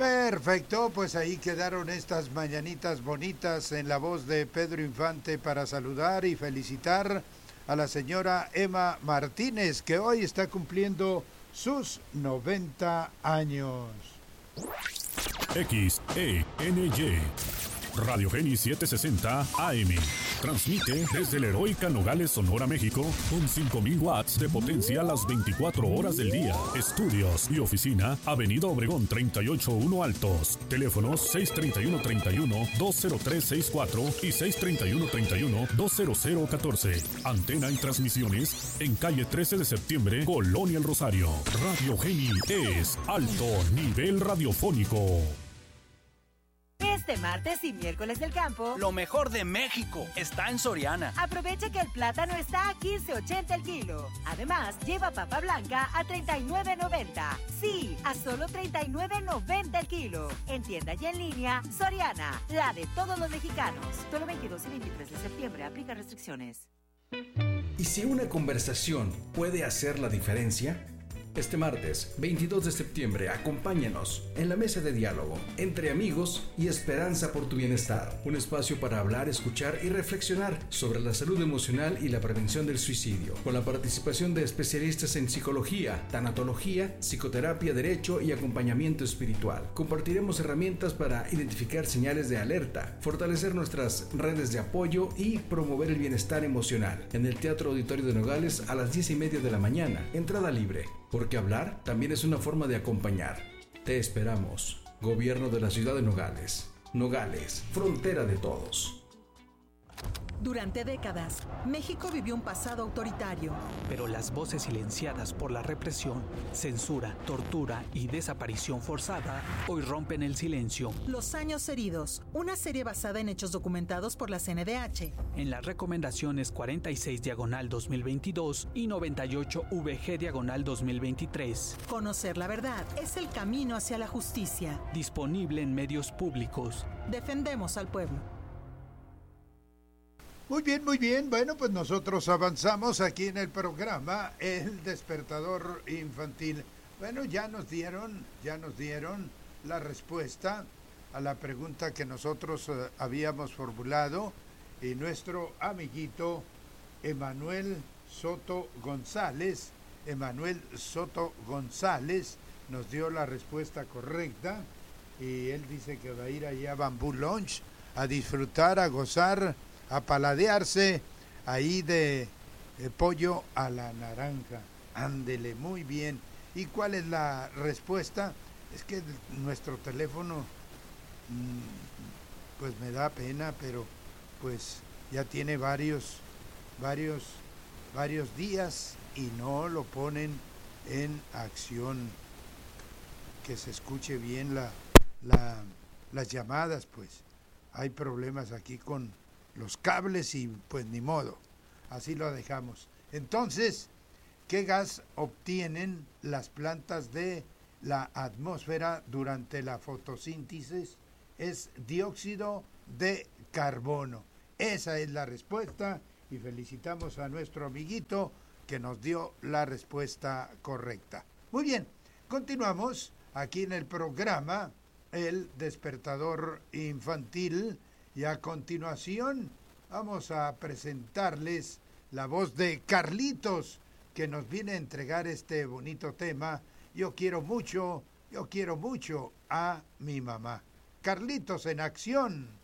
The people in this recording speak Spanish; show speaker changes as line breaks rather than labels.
Perfecto, pues ahí quedaron estas mañanitas bonitas en la voz de Pedro Infante para saludar y felicitar a la señora Emma Martínez, que hoy está cumpliendo sus 90 años.
XENY Radio Geni 760 AM. Transmite desde la heroica Nogales, Sonora, México, con 5,000 watts de potencia las 24 horas del día. Estudios y oficina, Avenida Obregón 381 Altos. Teléfonos 631-31-20364 y 631-31-20014. Antena y transmisiones en calle 13 de septiembre, Colonia El Rosario. Radio Geni es alto nivel radiofónico.
Este martes y miércoles del campo,
lo mejor de México está en Soriana.
Aprovecha que el plátano está a $15.80 el kilo. Además, lleva papa blanca a $39.90. Sí, a solo $39.90 el kilo. En tienda y en línea, Soriana, la de todos los mexicanos. Solo 22 y 23 de septiembre, aplica restricciones.
¿Y si una conversación puede hacer la diferencia? Este martes, 22 de septiembre, acompáñanos en la mesa de diálogo entre amigos y esperanza por tu bienestar. Un espacio para hablar, escuchar y reflexionar sobre la salud emocional y la prevención del suicidio, con la participación de especialistas en psicología, tanatología, psicoterapia, derecho y acompañamiento espiritual. Compartiremos herramientas para identificar señales de alerta, fortalecer nuestras redes de apoyo y promover el bienestar emocional. En el Teatro Auditorio de Nogales a las 10:30 de la mañana. Entrada libre. Porque hablar también es una forma de acompañar. Te esperamos. Gobierno de la Ciudad de Nogales. Nogales, frontera de todos.
Durante décadas, México vivió un pasado autoritario.
Pero las voces silenciadas por la represión, censura, tortura y desaparición forzada hoy rompen el silencio.
Los años heridos, una serie basada en hechos documentados por la CNDH.
En las recomendaciones 46/2022 y 98-VG/2023.
Conocer la verdad es el camino hacia la justicia.
Disponible en medios públicos.
Defendemos al pueblo.
Muy bien, muy bien. Bueno, pues nosotros avanzamos aquí en el programa El Despertador Infantil. Bueno, ya nos dieron la respuesta a la pregunta que nosotros habíamos formulado y nuestro amiguito Emanuel Soto González nos dio la respuesta correcta y él dice que va a ir allá a Bamboo Lounge a disfrutar, a gozar, a paladearse ahí de pollo a la naranja. Ándele, muy bien. ¿Y cuál es la respuesta? Es que nuestro teléfono, pues me da pena, pero pues ya tiene varios días y no lo ponen en acción. Que se escuche bien las llamadas, pues. Hay problemas aquí con los cables y pues ni modo, así lo dejamos. Entonces, ¿qué gas obtienen las plantas de la atmósfera durante la fotosíntesis? Es dióxido de carbono. Esa es la respuesta y felicitamos a nuestro amiguito que nos dio la respuesta correcta. Muy bien, continuamos aquí en el programa El Despertador Infantil. Y a continuación vamos a presentarles la voz de Carlitos, que nos viene a entregar este bonito tema. Yo quiero mucho a mi mamá. Carlitos en acción.